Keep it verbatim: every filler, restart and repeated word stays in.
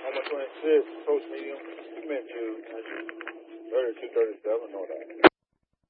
On my twenty-six, post medium, commit to thirty-two thirty-seven, know that.